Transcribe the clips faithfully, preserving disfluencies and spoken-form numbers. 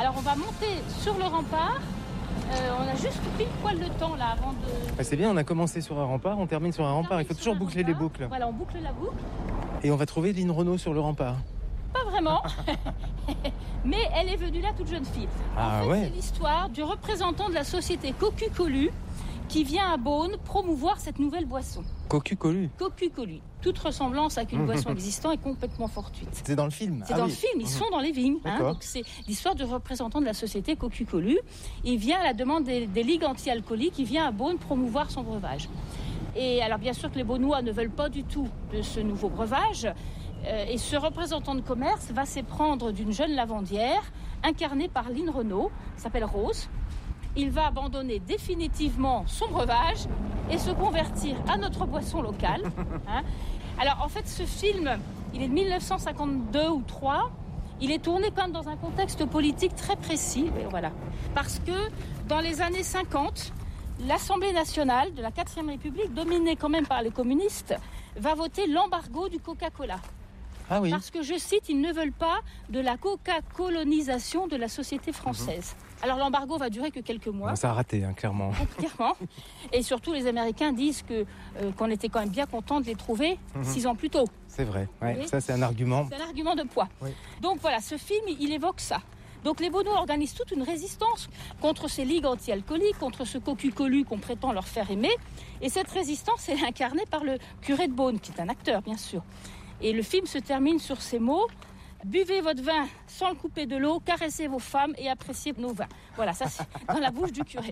Alors on va monter sur le rempart. Euh, on a juste pile poil le temps là avant de... Ah, c'est bien, on a commencé sur un rempart, on termine sur un rempart. Il faut toujours boucler rempart. les boucles. Voilà, on boucle la boucle. Et on va trouver Lynn Renault sur le rempart. Pas vraiment, mais elle est venue là toute jeune fille. Ah, en fait, ouais. c'est l'histoire du représentant de la société Cocu-Colu qui vient à Beaune promouvoir cette nouvelle boisson. Cocu-Colu. Cocu-Colu. Toute ressemblance avec une boisson existante est complètement fortuite. C'est dans le film. C'est ah, dans oui. le film, ils sont dans les vignes. Hein, donc c'est l'histoire du représentant de la société Cocu-Colu. Il vient à la demande des, des ligues anti-alcooliques, il vient à Beaune promouvoir son breuvage. Et alors bien sûr que les Beaunois ne veulent pas du tout de ce nouveau breuvage. Euh, et ce représentant de commerce va s'éprendre d'une jeune lavandière incarnée par Lynn Renault, qui s'appelle Rose. Il va abandonner définitivement son breuvage et se convertir à notre boisson locale. Hein. Alors en fait, ce film, il est de dix-neuf cent cinquante-deux ou trois. Il est tourné quand même dans un contexte politique très précis. Et voilà. Parce que dans les années cinquante, l'Assemblée nationale de la quatrième République, dominée quand même par les communistes, va voter l'embargo du Coca-Cola. Ah oui. Parce que, je cite, ils ne veulent pas de la coca-colonisation de la société française. Mmh. Alors l'embargo va durer que quelques mois. Non, ça a raté, hein, clairement. Clairement. Et surtout, les Américains disent que, euh, qu'on était quand même bien contents de les trouver mmh. six ans plus tôt. C'est vrai, ouais, ça c'est un argument. C'est un argument de poids. Oui. Donc voilà, ce film, il évoque ça. Donc les Beaunois organisent toute une résistance contre ces ligues anti-alcooliques, contre ce Cocu-Colu qu'on prétend leur faire aimer. Et cette résistance est incarnée par le curé de Beaune, qui est un acteur, bien sûr. Et le film se termine sur ces mots. Buvez votre vin sans le couper de l'eau, caressez vos femmes et appréciez nos vins. Voilà, ça c'est dans la bouche du curé.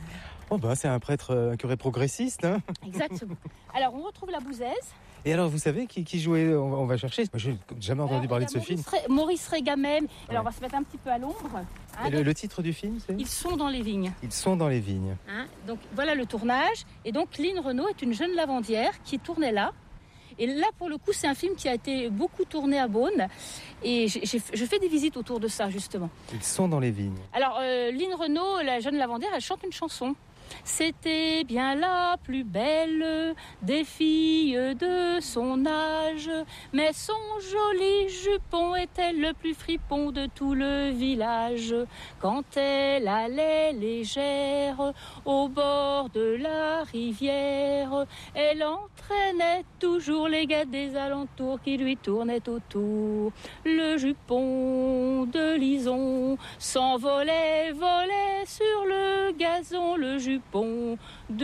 Oh bah c'est un prêtre, un curé progressiste. Hein. Exactement. Alors on retrouve la Bouzaise. Et alors vous savez qui, qui jouait, on va, on va chercher, je n'ai jamais entendu alors, parler de ce Maurice film. Ré, Maurice Régamem. Alors ouais. On va se mettre un petit peu à l'ombre. Hein, le, le titre du film c'est Ils sont dans les vignes. Ils sont dans les vignes. Hein, donc voilà le tournage. Et donc Lynn Renault est une jeune lavandière qui tournait là. Et là, pour le coup, c'est un film qui a été beaucoup tourné à Beaune. Et j'ai, j'ai, je fais des visites autour de ça, justement. Ils sont dans les vignes. Alors, euh, Lynn Renault, la jeune lavandière, elle chante une chanson. C'était bien la plus belle des filles de son âge, mais son joli jupon était le plus fripon de tout le village. Quand elle allait légère au bord de la rivière, elle entraînait toujours les gars des alentours qui lui tournaient autour. Le jupon de Lison s'envolait, volait sur le gazon, le jupon de